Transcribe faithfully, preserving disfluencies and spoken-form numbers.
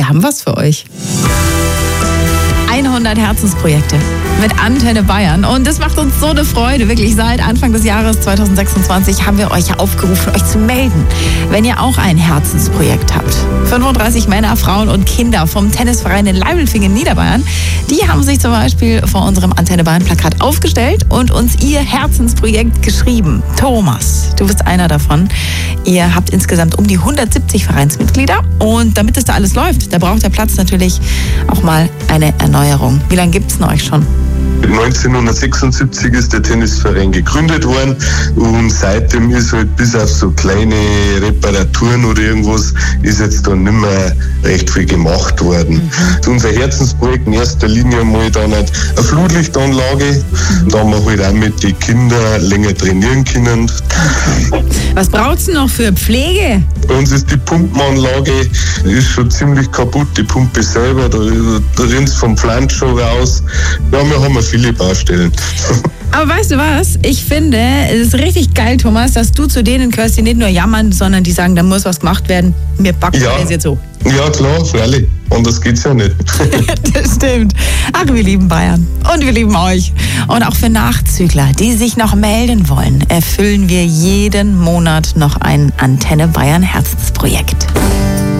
wir haben was für euch. hundert Herzensprojekte mit Antenne Bayern. Und das macht uns so eine Freude. Wirklich, seit Anfang des Jahres zwanzig sechsundzwanzig haben wir euch ja aufgerufen, euch zu melden, wenn ihr auch ein Herzensprojekt habt. fünfunddreißig Männer, Frauen und Kinder vom Tennisverein in Leimelfingen in Niederbayern, die haben sich zum Beispiel vor unserem Antenne Bayern Plakat aufgestellt und uns ihr Herzensprojekt geschrieben. Thomas, du bist einer davon. Ihr habt insgesamt um die hundertsiebzig Vereinsmitglieder und damit es da alles läuft, da braucht der Platz natürlich auch mal eine Erneuerung. Wie lange gibt es denn euch schon? neunzehnhundertsechsundsiebzig ist der Tennisverein gegründet worden und seitdem ist halt bis auf so kleine Reparaturen oder irgendwas ist jetzt dann nicht mehr recht viel gemacht worden. Mhm. Unser Herzensprojekt in erster Linie mal dann halt eine Flutlichtanlage, da haben wir halt auch mit den Kindern länger trainieren können. Was braucht es noch für Pflege? Bei uns ist die Pumpenanlage ist schon ziemlich kaputt, die Pumpe selber, da, da rinnt es vom Pflanz schon raus. Ja, wir haben viele Baustellen. Aber weißt du was? Ich finde, es ist richtig geil, Thomas, dass du zu denen gehörst, die nicht nur jammern, sondern die sagen, da muss was gemacht werden. Wir packen ja. das jetzt so. Ja, klar, freilich. Anders geht's ja nicht. Das stimmt. Ach, wir lieben Bayern. Und wir lieben euch. Und auch für Nachzügler, die sich noch melden wollen, erfüllen wir jeden Monat noch ein Antenne Bayern Herzensprojekt.